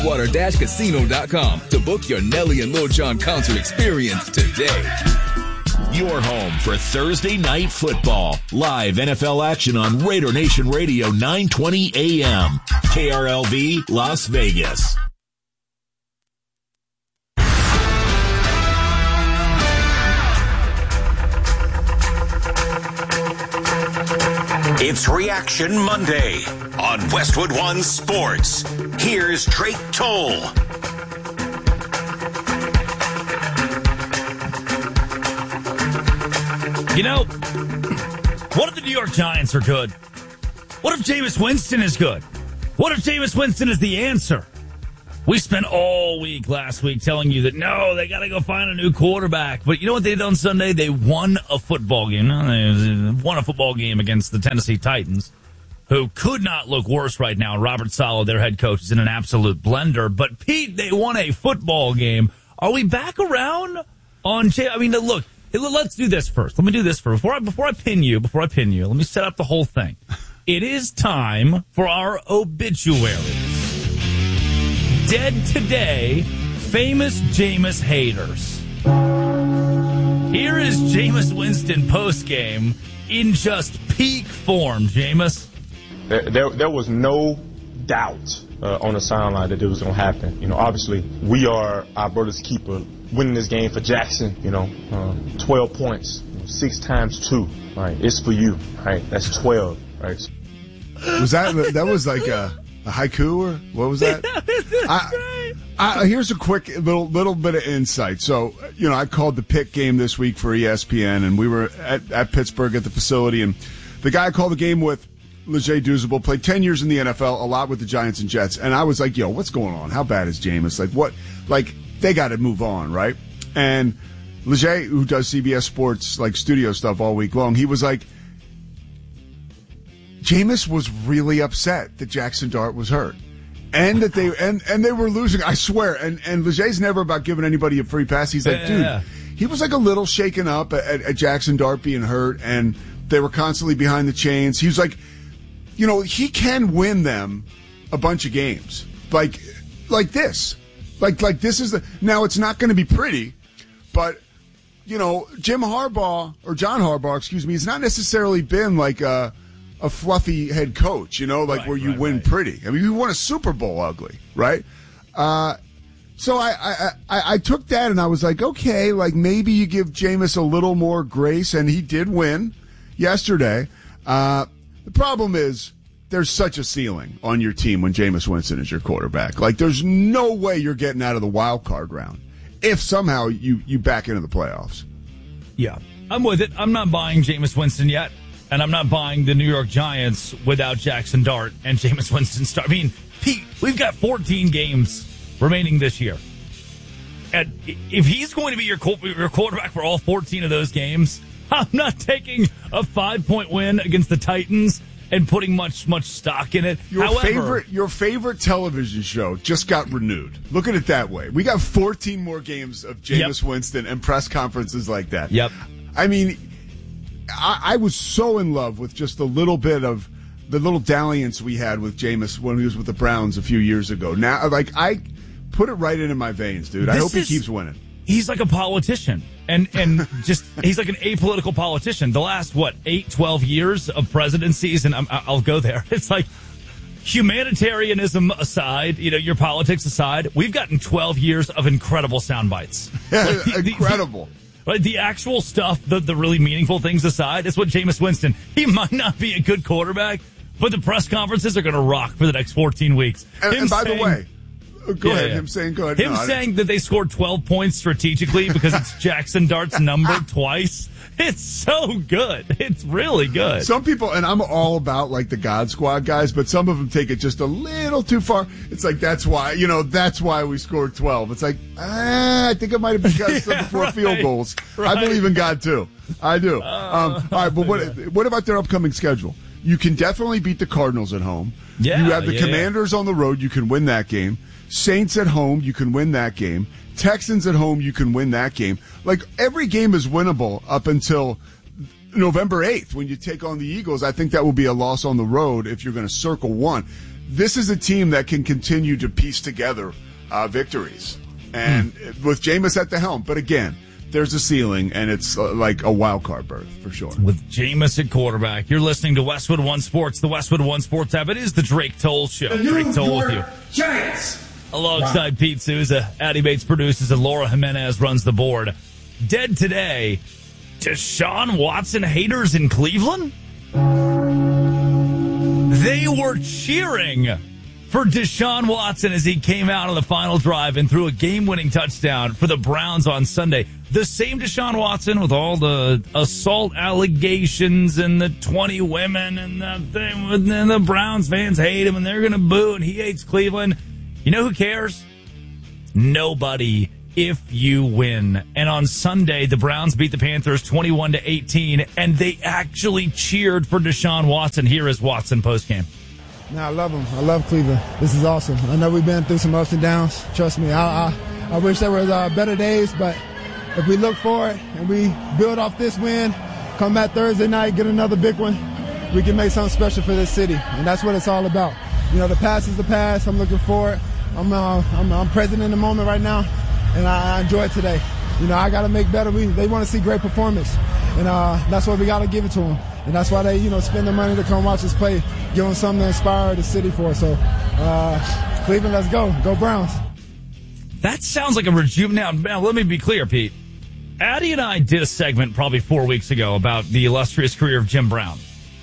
Water-casino.com to book your Nelly and Lil Jon concert experience today. Your home for Thursday Night Football. Live NFL action on Raider Nation Radio 920 AM. KRLV Las Vegas. It's Reaction Monday on Westwood One Sports. Here's Drake Toll. You know, what if the New York Giants are good? What if Jameis Winston is good? What if Jameis Winston is the answer? We spent all week last week telling you that, no, they got to go find a new quarterback. But you know what they did on Sunday? They won a football game. They won a football game against the Tennessee Titans, who could not look worse right now. Robert Saleh, their head coach, is in an absolute blender. But, Pete, they won a football game. Are we back around on I mean, look, let's do this first. Let me do this first. Before I pin you, let me set up the whole thing. It is time for our obituaries. Dead today, famous Jameis haters. Here is Jameis Winston postgame in just peak form, Jameis. There was no doubt on the sideline that it was going to happen. You know, obviously, we are our brother's keeper. Winning this game for Jackson, 12 points, 6 times 2, right? It's for you, right? That's 12, right? Was that was like a haiku, or what was that? Here's a quick little bit of insight. So, I called the Pitt game this week for ESPN, and we were at Pittsburgh at the facility, and the guy I called the game with, Leger Douzable, played 10 years in the NFL, a lot with the Giants and Jets, and I was like, yo, what's going on? How bad is Jameis? Like, what? Like, they got to move on, right? And Leger, who does CBS Sports, like, studio stuff all week long, he was like, Jameis was really upset that Jackson Dart was hurt. And that they and they were losing, I swear. And Leger's never about giving anybody a free pass. He's like, dude, he was like a little shaken up at Jackson Dart being hurt, and they were constantly behind the chains. He was like, he can win them a bunch of games. Like this. Like this is now it's not going to be pretty, but John Harbaugh, excuse me, has not necessarily been like a fluffy head coach, where you win pretty. I mean, you won a Super Bowl ugly, right? So I took that and I was like, okay, like maybe you give Jameis a little more grace, and he did win yesterday. The problem is there's such a ceiling on your team when Jameis Winston is your quarterback. Like, there's no way you're getting out of the wild card round if somehow you back into the playoffs. Yeah, I'm with it. I'm not buying Jameis Winston yet. And I'm not buying the New York Giants without Jackson Dart and Jameis Winston. I mean, Pete, we've got 14 games remaining this year. And if he's going to be your quarterback for all 14 of those games, I'm not taking a 5-point win against the Titans and putting much stock in it. Your favorite television show just got renewed. Look at it that way. We got 14 more games of Jameis Winston and press conferences like that. Yep. I mean, I was so in love with just a little bit of the little dalliance we had with Jameis when he was with the Browns a few years ago. Now, like, I put it right into my veins, dude. I hope he keeps winning. He's like a politician, and just he's like an apolitical politician. The last 12 years of presidencies, and I'll go there. It's like humanitarianism aside, your politics aside, we've gotten 12 years of incredible sound bites. Incredible. Right, the actual stuff, the really meaningful things aside, it's what Jameis Winston, he might not be a good quarterback, but the press conferences are going to rock for the next 14 weeks. And by the way, go ahead. Him saying that they scored 12 points strategically because it's Jackson Dart's number twice. It's so good. It's really good. Some people, and I'm all about like the God Squad guys, but some of them take it just a little too far. It's like, that's why we scored 12. It's like, I think it might have been because of the 4 field goals. Right. I believe in God too. I do. All right, but what about their upcoming schedule? You can definitely beat the Cardinals at home. Yeah, you have the Commanders on the road. You can win that game. Saints at home. You can win that game. Texans at home, you can win that game. Like, every game is winnable up until November 8th when you take on the Eagles. I think that will be a loss on the road if you're going to circle one. this is a team that can continue to piece together victories. And with Jameis at the helm. But again, there's a ceiling, and it's like a wild card berth for sure. With Jameis at quarterback, you're listening to Westwood One Sports, the Westwood One Sports app. It is the Drake Toll Show. Drake Toll with you. Giants. Alongside Pete Souza, Addy Bates produces, and Laura Jimenez runs the board. Dead today, Deshaun Watson haters in Cleveland? They were cheering for Deshaun Watson as he came out on the final drive and threw a game-winning touchdown for the Browns on Sunday. The same Deshaun Watson with all the assault allegations and the 20 women and the thing, and the Browns fans hate him and they're going to boo and he hates Cleveland. You know who cares? Nobody if you win. And on Sunday, the Browns beat the Panthers 21-18, and they actually cheered for Deshaun Watson. Here is Watson postgame. I love him. I love Cleveland. This is awesome. I know we've been through some ups and downs. Trust me. I wish there was better days, but if we look for it and we build off this win, come back Thursday night, get another big one, we can make something special for this city. And that's what it's all about. You know, the past is the past. I'm looking forward. I'm present in the moment right now, and I enjoy it today. You know, I got to make better. They want to see great performance, and that's what we got to give it to them. And that's why they, spend the money to come watch us play, give them something to inspire the city for. So, Cleveland, let's go. Go Browns. That sounds like a rejuvenation. Now, let me be clear, Pete. Addy and I did a segment probably 4 weeks ago about the illustrious career of Jim Brown.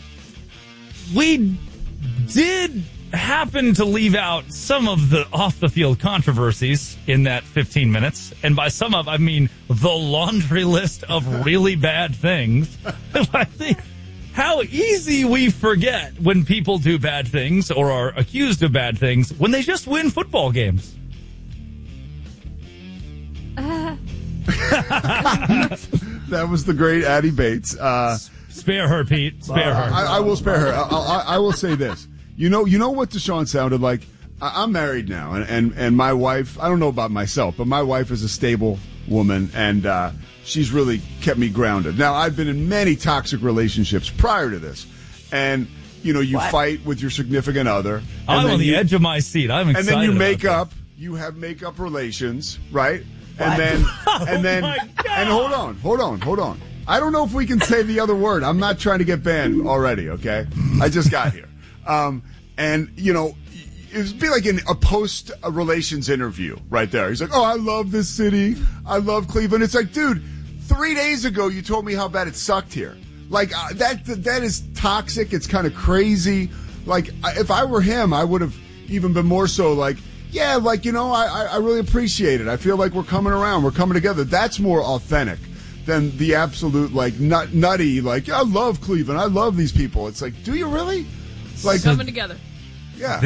We did happen to leave out some of the off-the-field controversies in that 15 minutes. And by some of, I mean the laundry list of really bad things. I think how easy we forget when people do bad things or are accused of bad things when they just win football games. That was the great Addy Bates. Spare her, Pete. Spare her. I will spare her. I will say this. You know what Deshaun sounded like? I'm married now, and my wife, I don't know about myself, but my wife is a stable woman, and she's really kept me grounded. Now, I've been in many toxic relationships prior to this, and, you fight with your significant other. I'm on the edge of my seat. I'm excited. And then you make up. You have makeup relations, right? What? And then, and hold on. I don't know if we can say the other word. I'm not trying to get banned already, okay? I just got here. And, it would be like a post-relations interview right there. He's like, oh, I love this city. I love Cleveland. It's like, dude, 3 days ago you told me how bad it sucked here. Like, that is toxic. It's kind of crazy. Like, if I were him, I would have even been more so like, yeah, like, I really appreciate it. I feel like we're coming around. We're coming together. That's more authentic than the absolute, like, nutty, like, I love Cleveland. I love these people. It's like, do you really? Like coming together. Yeah.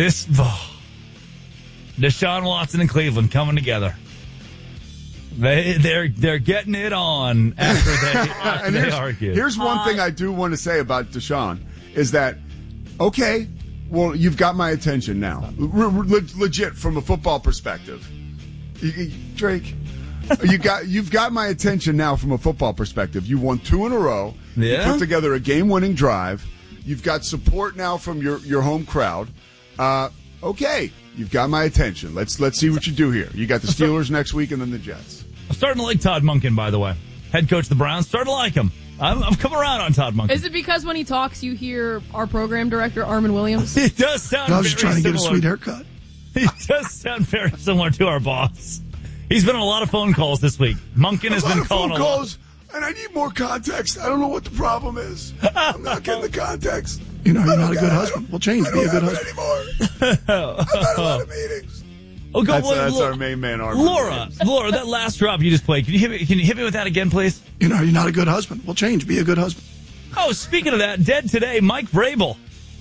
Deshaun Watson and Cleveland coming together. They're getting it on after they argue. Here's one thing I do want to say about Deshaun is that, okay, well, you've got my attention now. Legit from a football perspective. Drake, you've got my attention now from a football perspective. You won 2 in a row. Yeah. You put together a game-winning drive. You've got support now from your home crowd. Okay, you've got my attention. Let's see what you do here. You got the Steelers next week and then the Jets. I'm starting to like Todd Monken, by the way. Head coach of the Browns. Starting to like him. I'm coming around on Todd Monken. Is it because when he talks you hear our program director, Armin Williams? He does sound I was just trying to get a sweet haircut. He does sound very similar to our boss. He's been on a lot of phone calls this week. Monken has been calling a lot. And I need more context. I don't know what the problem is. I'm not getting the context. You're not a good husband. We'll change. Be a good husband. Anymore. I've had a lot of meetings. Oh, that's our main man, Armin. Laura, that last drop you just played, can you hit me with that again, please? You're not a good husband. We'll change. Be a good husband. Oh, speaking of that, dead today, Mike Vrabel.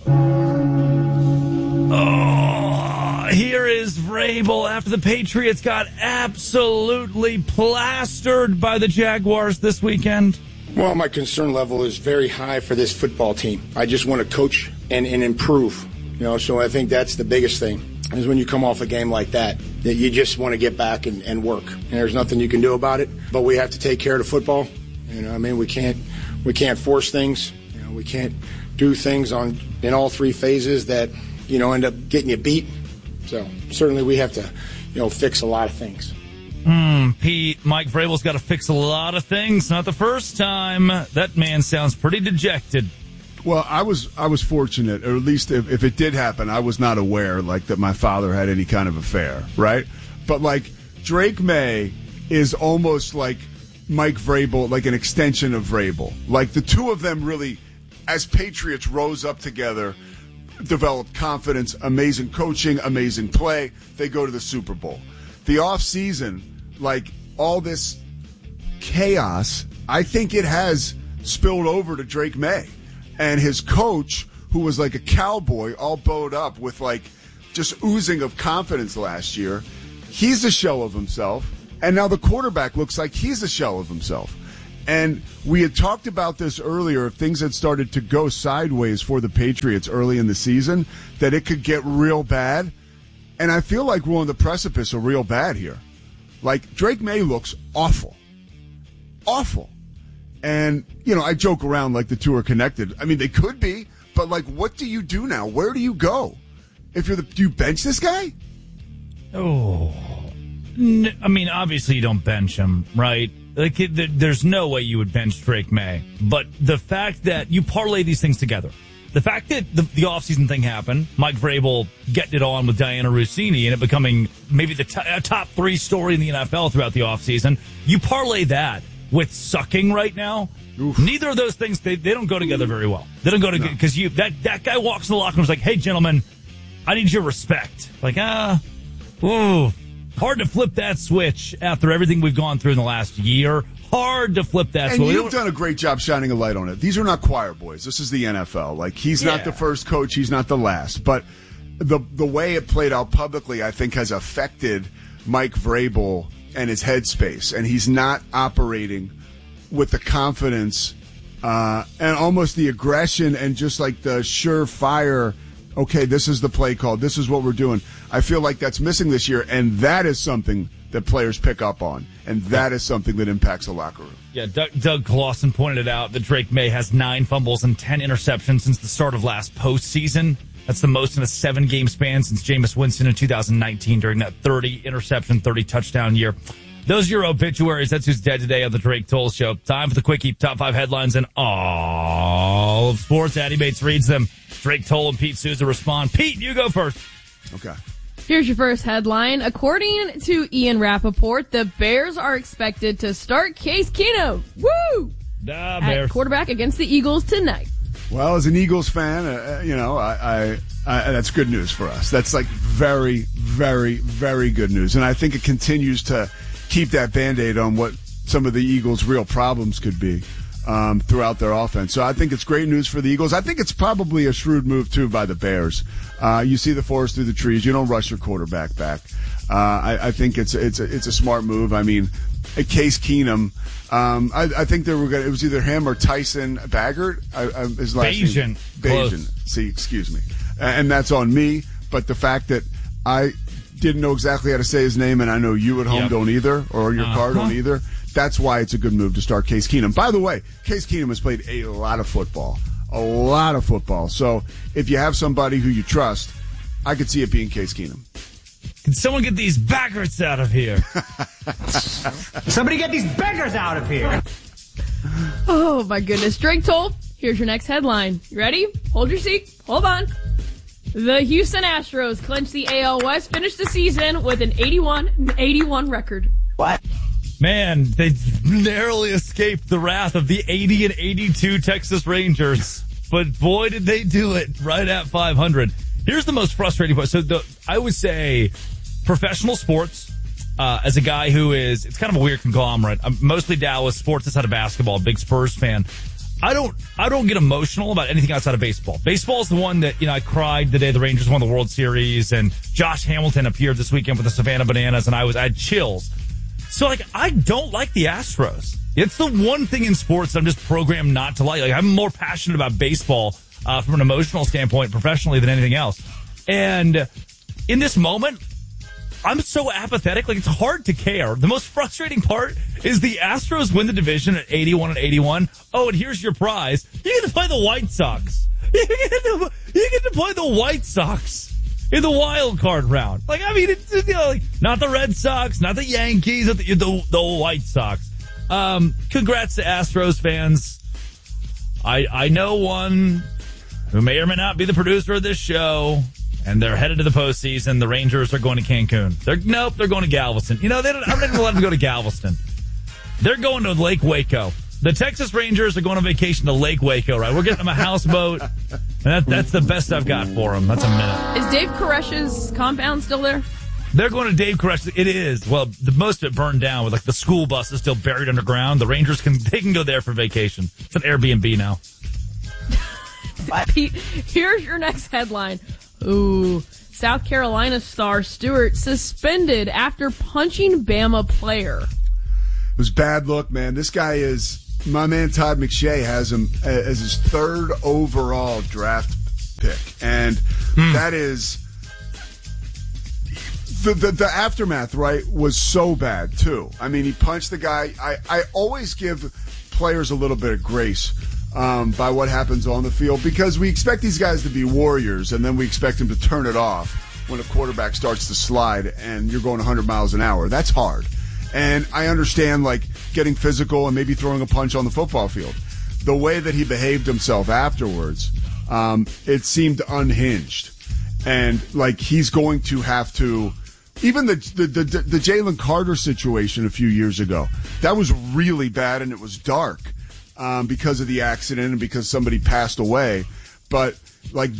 Oh, here is Vrabel after the Patriots got absolutely plastered by the Jaguars this weekend. Well, my concern level is very high for this football team. I just want to coach and improve. So I think that's the biggest thing is when you come off a game like that you just want to get back and work. And there's nothing you can do about it, but we have to take care of the football. We can't force things. We can't do things in all 3 phases that, end up getting you beat. So certainly we have to, fix a lot of things. Pete, Mike Vrabel's got to fix a lot of things. Not the first time. That man sounds pretty dejected. Well, I was fortunate, or at least if it did happen, I was not aware, that my father had any kind of affair, right? But, Drake May is almost like Mike Vrabel, like an extension of Vrabel. The two of them really, as Patriots, rose up together, developed confidence, amazing coaching, amazing play. They go to the Super Bowl. The offseason, all this chaos, I think it has spilled over to Drake May. And his coach, who was like a cowboy, all bowed up with just oozing of confidence last year, he's a shell of himself. And now the quarterback looks like he's a shell of himself. And we had talked about this earlier, if things had started to go sideways for the Patriots early in the season, that it could get real bad. And I feel like we're on the precipice of real bad here. Drake May looks awful. Awful. And, I joke around like the two are connected. I mean, they could be, but what do you do now? Where do you go? Do you bench this guy? Oh, I mean, obviously you don't bench him, right? There's no way you would bench Drake May. But the fact that you parlay these things together, the fact that the offseason thing happened, Mike Vrabel getting it on with Diana Rossini and it becoming maybe the top 3 story in the NFL throughout the offseason, you parlay that with sucking right now. Oof. Neither of those things, they don't go together very well. They don't go together because that guy walks in the locker room and is like, hey, gentlemen, I need your respect. Hard to flip that switch after everything we've gone through in the last year. Hard to flip that switch. And you've done a great job shining a light on it. These are not choir boys. This is the NFL. He's not the first coach. He's not the last. But the way it played out publicly, I think, has affected Mike Vrabel and his headspace. And he's not operating with the confidence and almost the aggression and just the surefire, okay, this is the play call. This is what we're doing. I feel like that's missing this year, and that is something that players pick up on, and that is something that impacts the locker room. Yeah, Doug Clawson pointed it out that Drake May has 9 fumbles and 10 interceptions since the start of last postseason. That's the most in a 7-game span since Jameis Winston in 2019 during that 30-interception, 30-touchdown year. Those are your obituaries. That's who's dead today on the Drake Toll Show. Time for the Quickie. Top 5 headlines in all of sports. Addy Bates reads them. Drake Toll and Pete Souza respond. Pete, you go first. Okay. Here's your first headline. According to Ian Rappaport, the Bears are expected to start Case Keenum. Woo! At quarterback against the Eagles tonight. Well, as an Eagles fan, I that's good news for us. That's very, very, very good news. And I think it continues to keep that Band-Aid on what some of the Eagles' real problems could be throughout their offense. So I think it's great news for the Eagles. I think it's probably a shrewd move, too, by the Bears. You see the forest through the trees. You don't rush your quarterback back. I think it's a smart move. I mean, Case Keenum, I think it was either him or Tyson Baggert. His last name. Bajan. See, excuse me. And that's on me. But the fact that I didn't know exactly how to say his name, and I know you at home don't either, or your car don't either, that's why it's a good move to start Case Keenum. By the way, Case Keenum has played a lot of football. So if you have somebody who you trust, I could see it being Case Keenum. Can someone get these beggars out of here? Somebody get these beggars out of here. Oh, my goodness. Drake Toll, here's your next headline. You ready? Hold your seat. Hold on. The Houston Astros clinched the AL West, finished the season with an 81-81 record. What? Man, they narrowly escaped the wrath of the 80-82 Texas Rangers. But boy, did they do it right at 500. Here's the most frustrating part. So I would say professional sports, as a guy who it's kind of a weird conglomerate. I'm mostly Dallas sports outside of basketball, big Spurs fan. I don't get emotional about anything outside of baseball. Baseball is the one that, I cried the day the Rangers won the World Series and Josh Hamilton appeared this weekend with the Savannah Bananas and I had chills. So I don't like the Astros. It's the one thing in sports that I'm just programmed not to like. I'm more passionate about baseball, from an emotional standpoint professionally than anything else. And in this moment, I'm so apathetic. It's hard to care. The most frustrating part is the Astros win the division at 81-81. Oh, and here's your prize. You get to play the White Sox. You get to play the White Sox in the wild card round. Like, I mean, it's, you know, like, not the Red Sox, not the Yankees, the White Sox. Congrats to Astros fans. I know one who may or may not be the producer of this show, and they're headed to the postseason. The Rangers are going to Cancun. They're going to Galveston. You know, I'm not even allowed to go to Galveston. They're going to Lake Waco. The Texas Rangers are going on vacation to Lake Waco, right? We're getting them a houseboat, and that's the best I've got for them. That's a minute. Is Dave Koresh's compound still there? They're going to Dave Koresh. It is. Well, most of it burned down with, like, the school bus is still buried underground. The Rangers can go there for vacation. It's an Airbnb now. Pete, here's your next headline. Ooh, South Carolina star Stewart suspended after punching Bama player. It was bad luck, man. This guy is, my man Todd McShay has him as his 3rd overall draft pick. And that is, the aftermath, right, was so bad, too. I mean, he punched the guy. I always give players a little bit of grace by what happens on the field, because we expect these guys to be warriors, and then we expect them to turn it off when a quarterback starts to slide and you're going 100 miles an hour. That's hard. And I understand, like, getting physical and maybe throwing a punch on the football field. The way that he behaved himself afterwards, it seemed unhinged. And, like, he's going to have to... Even the Jalen Carter situation a few years ago, that was really bad, and it was dark because of the accident and because somebody passed away. But, like,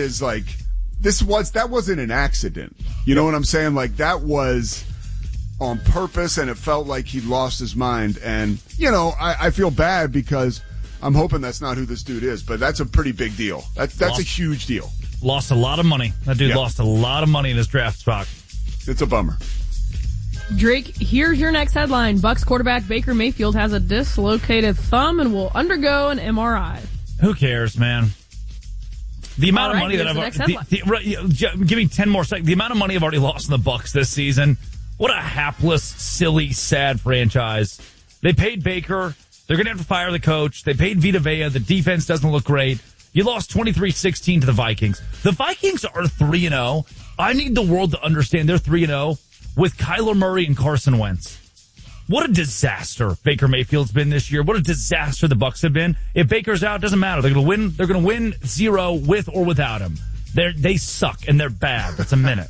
that wasn't an accident. You know what I'm saying? Like, that was on purpose, and it felt like he'd lost his mind. And, you know, I feel bad because I'm hoping that's not who this dude is, but that's a pretty big deal. That's a huge deal. Lost a lot of money. That dude lost a lot of money in his draft stock. It's a bummer. Drake, here's your next headline. Bucs quarterback Baker Mayfield has a dislocated thumb and will undergo an MRI. Who cares, man? The amount of money that give me 10 more seconds. The amount of money I've already lost in the Bucs this season. What a hapless, silly, sad franchise. They paid Baker. They're going to have to fire the coach. They paid Vita Vea. The defense doesn't look great. You lost 23-16 to the Vikings. The Vikings are 3-0. I need the world to understand they're 3-0 with Kyler Murray and Carson Wentz. What a disaster Baker Mayfield's been this year. What a disaster the Bucs have been. If Baker's out, it doesn't matter. They're going to win. They're going to win 0 with or without him. They suck and they're bad. That's a minute.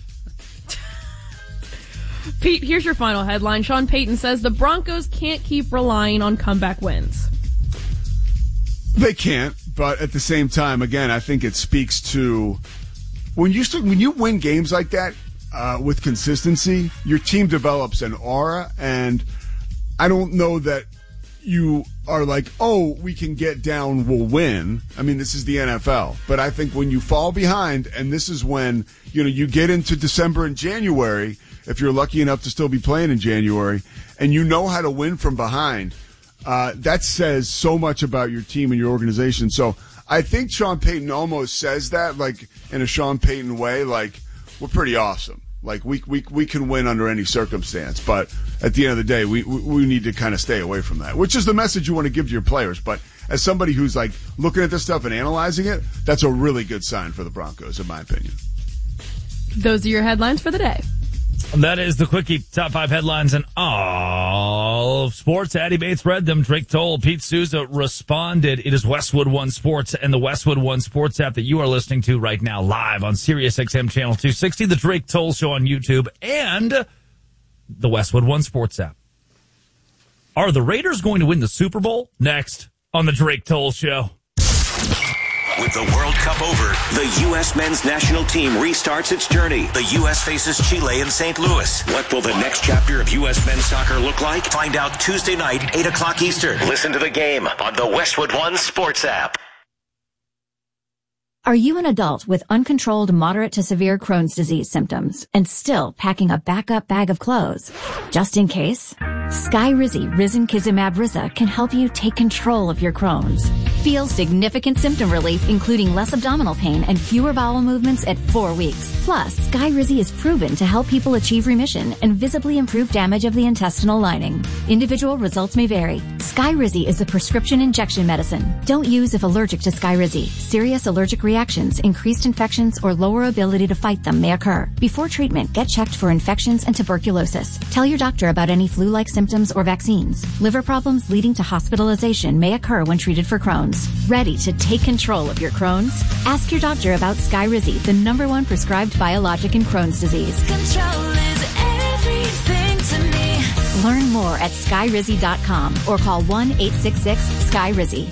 Pete, here's your final headline. Sean Payton says the Broncos can't keep relying on comeback wins. They can't, but at the same time, again, I think it speaks to when you win games like that with consistency, your team develops an aura, and I don't know that you are like, oh, we can get down, we'll win. I mean, this is the NFL, but I think when you fall behind, and this is when you get into December and January, if you're lucky enough to still be playing in January, and you know how to win from behind. That says so much about your team and your organization. So I think Sean Payton almost says that, like, in a Sean Payton way, like, we're pretty awesome. Like, we can win under any circumstance. But at the end of the day, we need to kind of stay away from that, which is the message you want to give to your players. But as somebody who's, like, looking at this stuff and analyzing it, that's a really good sign for the Broncos, in my opinion. Those are your headlines for the day. That is the Quickie top 5 headlines in all of sports. Addy Bates read them. Drake Toll, Pete Souza responded. It is Westwood One Sports and the Westwood One Sports app that you are listening to right now live on Sirius XM Channel 260, the Drake Toll Show on YouTube, and the Westwood One Sports app. Are the Raiders going to win the Super Bowl? Next on the Drake Toll Show. With the World Cup over, the U.S. men's national team restarts its journey. The U.S. faces Chile in St. Louis. What will the next chapter of U.S. men's soccer look like? Find out Tuesday night, 8 o'clock Eastern. Listen to the game on the Westwood One Sports app. Are you an adult with uncontrolled moderate to severe Crohn's disease symptoms and still packing a backup bag of clothes? Just in case, Skyrizi Risankizumab Riza can help you take control of your Crohn's. Feel significant symptom relief, including less abdominal pain and fewer bowel movements at 4 weeks. Plus, Skyrizi is proven to help people achieve remission and visibly improve damage of the intestinal lining. Individual results may vary. Skyrizi is a prescription injection medicine. Don't use if allergic to Skyrizi. Serious allergic reactions, increased infections, or lower ability to fight them may occur. Before treatment, get checked for infections and tuberculosis. Tell your doctor about any flu-like symptoms or vaccines. Liver problems leading to hospitalization may occur when treated for Crohn's. Ready to take control of your Crohn's? Ask your doctor about Skyrizi, the #1 prescribed biologic in Crohn's disease. Control is everything to me. Learn more at Skyrizi.com or call 1-866-SKYRIZI.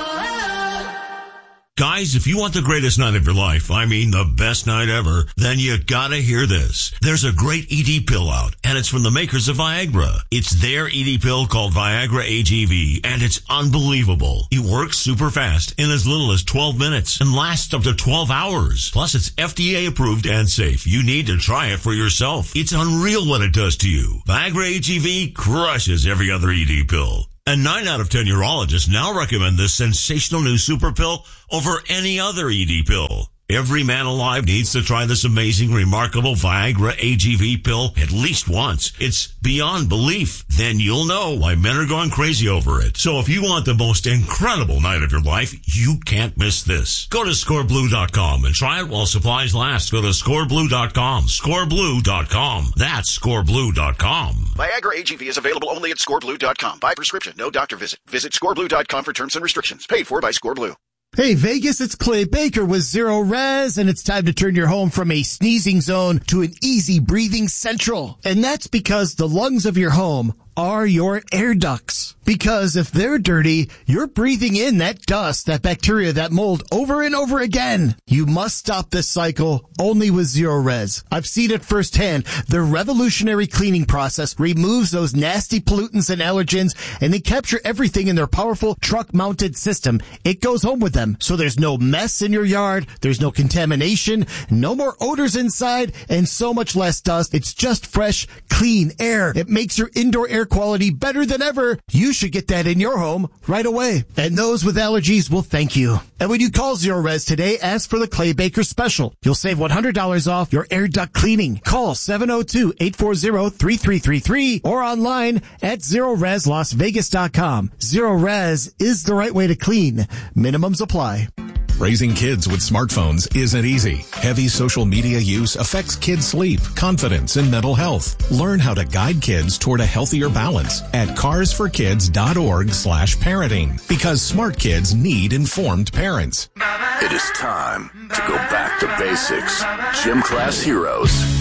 Guys, if you want the greatest night of your life, I mean the best night ever, then you gotta hear this. There's a great ED pill out, and it's from the makers of Viagra. It's their ED pill called Viagra AGV, and it's unbelievable. It works super fast in as little as 12 minutes and lasts up to 12 hours. Plus, it's FDA approved and safe. You need to try it for yourself. It's unreal what it does to you. Viagra AGV crushes every other ED pill. And 9 out of 10 urologists now recommend this sensational new super pill over any other ED pill. Every man alive needs to try this amazing, remarkable Viagra AGV pill at least once. It's beyond belief. Then you'll know why men are going crazy over it. So if you want the most incredible night of your life, you can't miss this. Go to scoreblue.com and try it while supplies last. Go to scoreblue.com. Scoreblue.com. That's scoreblue.com. Viagra AGV is available only at scoreblue.com. By prescription, no doctor visit. Visit scoreblue.com for terms and restrictions. Paid for by Scoreblue. Hey, Vegas, it's Clay Baker with Zero Res, and it's time to turn your home from a sneezing zone to an easy breathing central. And that's because the lungs of your home are your air ducts. Because if they're dirty, you're breathing in that dust, that bacteria, that mold over and over again. You must stop this cycle only with Zero Res. I've seen it firsthand. Their revolutionary cleaning process removes those nasty pollutants and allergens, and they capture everything in their powerful truck-mounted system. It goes home with them. So there's no mess in your yard, there's no contamination, no more odors inside, and so much less dust. It's just fresh, clean air. It makes your indoor air quality better than ever. You should get that in your home right away. And those with allergies will thank you. And when you call Zero Res today, ask for the Clay Baker special. You'll save $100 off your air duct cleaning. Call 702-840-3333 or online at ZeroResLasVegas.com. Zero Res is the right way to clean. Minimums apply. Raising kids with smartphones isn't easy. Heavy social media use affects kids' sleep, confidence, and mental health. Learn how to guide kids toward a healthier balance at carsforkids.org/parenting. Because smart kids need informed parents. It is time to go back to basics. Gym Class Heroes